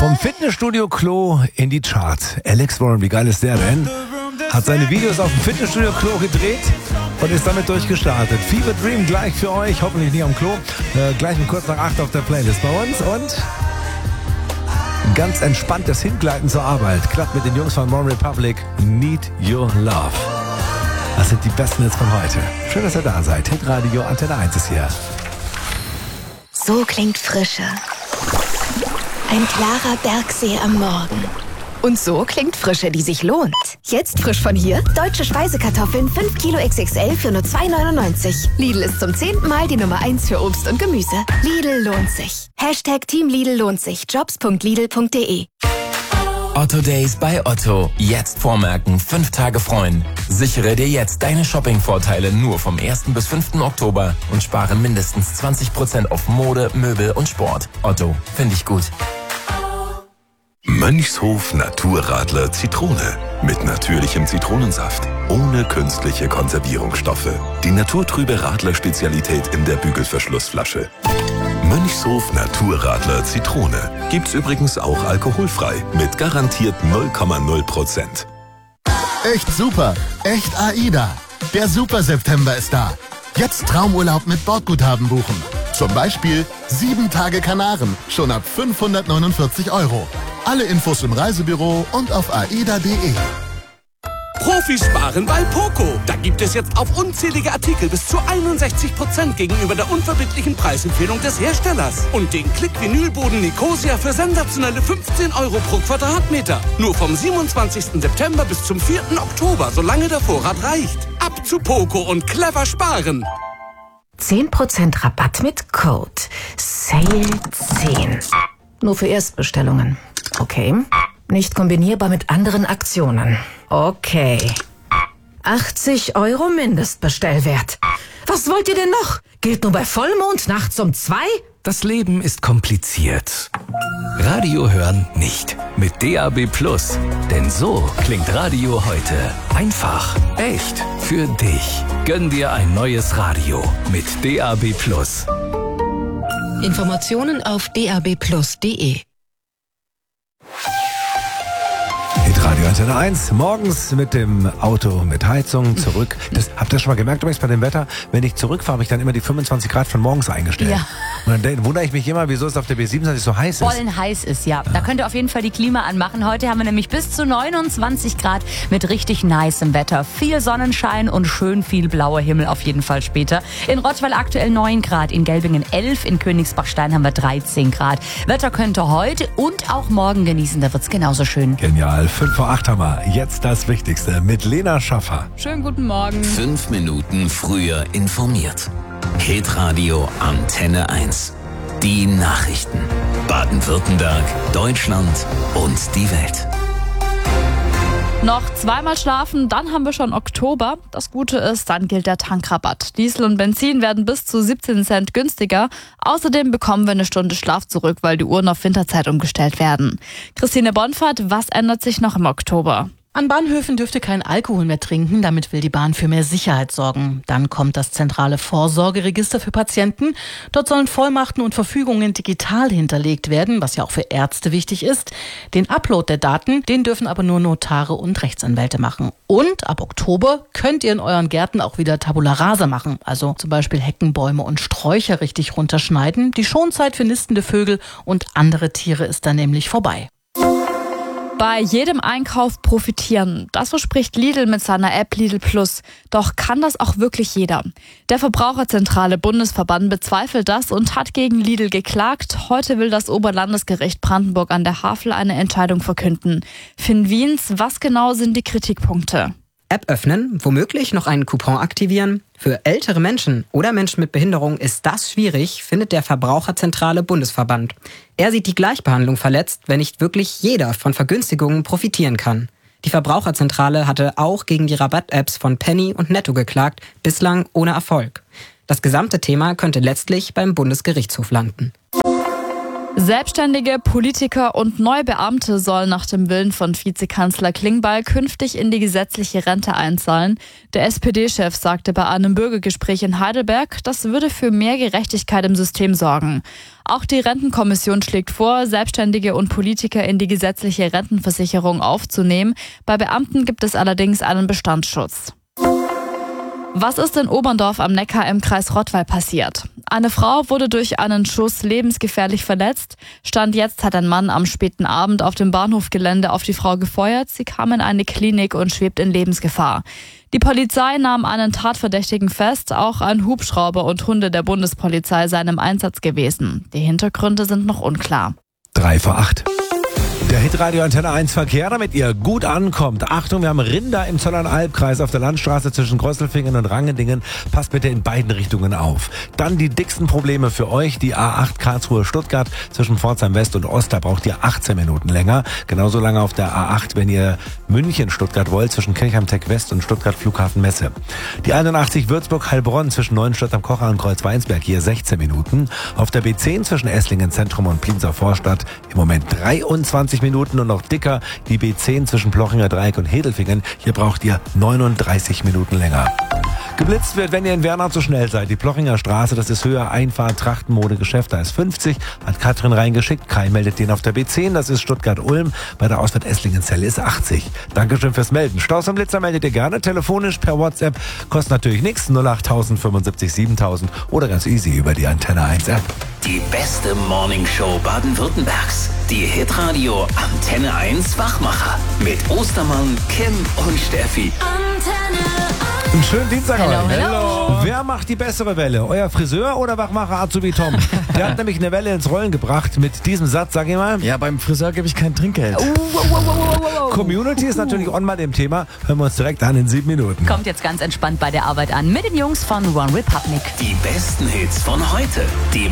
Vom Fitnessstudio Klo in die Charts. Alex Warren, wie geil ist der denn? Hat seine Videos auf dem Fitnessstudio Klo gedreht und ist damit durchgestartet. Fever Dream gleich für euch, hoffentlich nicht am Klo. Gleich um kurz nach 8 auf der Playlist bei uns. Und ganz entspanntes Hingleiten zur Arbeit. Klappt mit den Jungs von One Republic. Need Your Love. Das sind die besten Hits von heute. Schön, dass ihr da seid. Hitradio Antenne 1 ist hier. So klingt Frische. Ein klarer Bergsee am Morgen. Und so klingt Frische, die sich lohnt. Jetzt frisch von hier, deutsche Speisekartoffeln 5 Kilo XXL für nur 2,99. Lidl ist zum 10. Mal die Nummer 1 für Obst und Gemüse. Lidl lohnt sich. Hashtag Team Lidl lohnt sich. Jobs.lidl.de. Otto Days bei Otto. Jetzt vormerken, 5 Tage freuen. Sichere dir jetzt deine Shopping-Vorteile nur vom 1. bis 5. Oktober und spare mindestens 20% auf Mode, Möbel und Sport. Otto, finde ich gut. Mönchshof Naturradler Zitrone. Mit natürlichem Zitronensaft. Ohne künstliche Konservierungsstoffe. Die naturtrübe Radler-Spezialität in der Bügelverschlussflasche. Mönchshof Naturradler Zitrone. Gibt's übrigens auch alkoholfrei. Mit garantiert 0,0%. Echt super. Echt AIDA. Der Super September ist da. Jetzt Traumurlaub mit Bordguthaben buchen. Zum Beispiel 7 Tage Kanaren. Schon ab 549 €. Alle Infos im Reisebüro und auf aida.de. Profis sparen bei Poco. Da gibt es jetzt auf unzählige Artikel bis zu 61% gegenüber der unverbindlichen Preisempfehlung des Herstellers. Und den Klick-Vinylboden Nicosia für sensationelle 15 € pro Quadratmeter. Nur vom 27. September bis zum 4. Oktober, solange der Vorrat reicht. Ab zu Poco und clever sparen. 10% Rabatt mit Code SALE10. Nur für Erstbestellungen. Okay. Nicht kombinierbar mit anderen Aktionen. Okay. 80 € Mindestbestellwert. Was wollt ihr denn noch? Gilt nur bei Vollmond nachts um 2? Das Leben ist kompliziert. Radio hören nicht. Mit DAB+. Denn so klingt Radio heute. Einfach. Echt. Für dich. Gönn dir ein neues Radio. Mit DAB+. Informationen auf dabplus.de. Hitradio Antenne 1, morgens mit dem Auto mit Heizung zurück. Habt ihr schon mal gemerkt, übrigens bei dem Wetter, wenn ich zurückfahre, habe ich dann immer die 25 Grad von morgens eingestellt. Ja. Und dann wundere ich mich immer, wieso es auf der B27 so heiß ist. Vollen heiß ist, ja. Da könnt ihr auf jeden Fall die Klima anmachen. Heute haben wir nämlich bis zu 29 Grad mit richtig nicem Wetter. Viel Sonnenschein und schön viel blauer Himmel auf jeden Fall später. In Rottweil aktuell 9 Grad, in Gelbingen 11, in Königsbachstein haben wir 13 Grad. Wetter könnt ihr heute und auch morgen genießen, da wird's genauso schön. Genial, 5 vor 8 haben wir. Jetzt das Wichtigste mit Lena Schaffer. Schönen guten Morgen. 5 Minuten früher informiert. Hitradio Antenne 1. Die Nachrichten. Baden-Württemberg, Deutschland und die Welt. Noch zweimal schlafen, dann haben wir schon Oktober. Das Gute ist, dann gilt der Tankrabatt. Diesel und Benzin werden bis zu 17 Cent günstiger. Außerdem bekommen wir eine Stunde Schlaf zurück, weil die Uhren auf Winterzeit umgestellt werden. Christine Bonfahrt, was ändert sich noch im Oktober? An Bahnhöfen dürfte kein Alkohol mehr trinken, damit will die Bahn für mehr Sicherheit sorgen. Dann kommt das zentrale Vorsorgeregister für Patienten. Dort sollen Vollmachten und Verfügungen digital hinterlegt werden, was ja auch für Ärzte wichtig ist. Den Upload der Daten, den dürfen aber nur Notare und Rechtsanwälte machen. Und ab Oktober könnt ihr in euren Gärten auch wieder Tabula Rasa machen, also zum Beispiel Hecken, Bäume und Sträucher richtig runterschneiden. Die Schonzeit für nistende Vögel und andere Tiere ist dann nämlich vorbei. Bei jedem Einkauf profitieren. Das verspricht Lidl mit seiner App Lidl Plus. Doch kann das auch wirklich jeder? Der Verbraucherzentrale Bundesverband bezweifelt das und hat gegen Lidl geklagt. Heute will das Oberlandesgericht Brandenburg an der Havel eine Entscheidung verkünden. Finn Wiens, was genau sind die Kritikpunkte? App öffnen, womöglich noch einen Coupon aktivieren. Für ältere Menschen oder Menschen mit Behinderung ist das schwierig, findet der Verbraucherzentrale Bundesverband. Er sieht die Gleichbehandlung verletzt, wenn nicht wirklich jeder von Vergünstigungen profitieren kann. Die Verbraucherzentrale hatte auch gegen die Rabatt-Apps von Penny und Netto geklagt, bislang ohne Erfolg. Das gesamte Thema könnte letztlich beim Bundesgerichtshof landen. Selbstständige, Politiker und Neubeamte sollen nach dem Willen von Vizekanzler Klingbeil künftig in die gesetzliche Rente einzahlen. Der SPD-Chef sagte bei einem Bürgergespräch in Heidelberg, das würde für mehr Gerechtigkeit im System sorgen. Auch die Rentenkommission schlägt vor, Selbstständige und Politiker in die gesetzliche Rentenversicherung aufzunehmen. Bei Beamten gibt es allerdings einen Bestandsschutz. Was ist in Oberndorf am Neckar im Kreis Rottweil passiert? Eine Frau wurde durch einen Schuss lebensgefährlich verletzt. Stand jetzt hat ein Mann am späten Abend auf dem Bahnhofgelände auf die Frau gefeuert. Sie kam in eine Klinik und schwebt in Lebensgefahr. Die Polizei nahm einen Tatverdächtigen fest. Auch ein Hubschrauber und Hunde der Bundespolizei seien im Einsatz gewesen. Die Hintergründe sind noch unklar. 7:55. Der Hitradio Antenne 1 Verkehr, damit ihr gut ankommt. Achtung, wir haben Rinder im Zollernalbkreis auf der Landstraße zwischen Grösselfingen und Rangendingen. Passt bitte in beiden Richtungen auf. Dann die dicksten Probleme für euch. Die A8 Karlsruhe-Stuttgart zwischen Pforzheim West und Ost. Da braucht ihr 18 Minuten länger. Genauso lange auf der A8, wenn ihr München-Stuttgart wollt, zwischen Kirchheim-Tech West und Stuttgart-Flughafen-Messe. Die 81 Würzburg-Heilbronn zwischen Neuenstadt am Kocher und Kreuzweinsberg. Hier 16 Minuten. Auf der B10 zwischen Esslingen Zentrum und Plienser Vorstadt im Moment 23 Minuten und noch dicker die B10 zwischen Plochinger Dreieck und Hedelfingen. Hier braucht ihr 39 Minuten länger. Geblitzt wird, wenn ihr in Wernau zu schnell seid. Die Plochinger Straße, das ist Höhe Einfahrt Trachtenmode Geschäft. Da ist 50, hat Katrin reingeschickt. Kai meldet den auf der B10, das ist Stuttgart-Ulm. Bei der Ausfahrt Esslingen-Zelle ist 80. Dankeschön fürs Melden. Staus am Blitzer meldet ihr gerne telefonisch per WhatsApp. Kostet natürlich nichts, 08000 75 7000 oder ganz easy über die Antenne 1 App. Die beste Morningshow Baden-Württembergs. Die Hitradio Antenne 1 Wachmacher. Mit Ostermann, Kim und Steffi. Einen schönen Dienstag Hello, heute. hello. Wer macht die bessere Welle? Euer Friseur oder Wachmacher Azubi Tom? Der hat nämlich eine Welle ins Rollen gebracht mit diesem Satz, sag ich mal. Ja, beim Friseur gebe ich kein Trinkgeld. Community ist natürlich on bei dem Thema. Hören wir uns direkt an in 7 Minuten. Kommt jetzt ganz entspannt bei der Arbeit an mit den Jungs von One Republic. Die besten Hits von heute. Die